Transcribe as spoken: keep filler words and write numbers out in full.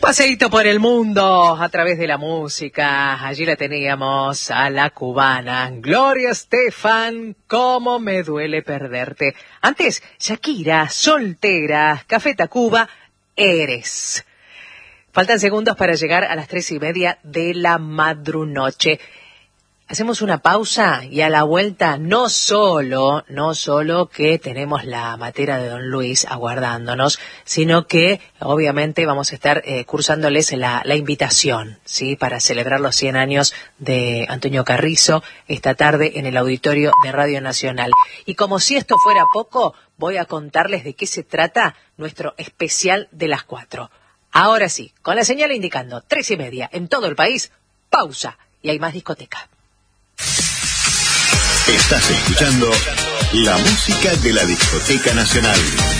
paseíto por el mundo a través de la música. Allí la teníamos a la cubana Gloria Estefan, cómo me duele perderte. Antes, Shakira, Soltera, Café Tacuba, Eres. Faltan segundos para llegar a las tres y media de la madrunoche. Hacemos una pausa y a la vuelta no solo, no solo que tenemos la matera de Don Luis aguardándonos, sino que obviamente vamos a estar eh, cursándoles la, la invitación, ¿sí? Para celebrar los cien años de Antonio Carrizo esta tarde en el auditorio de Radio Nacional. Y como si esto fuera poco, voy a contarles de qué se trata nuestro especial de las cuatro. Ahora sí, con la señal indicando tres y media en todo el país, pausa y hay más discoteca. Estás escuchando la música de la Discoteca Nacional.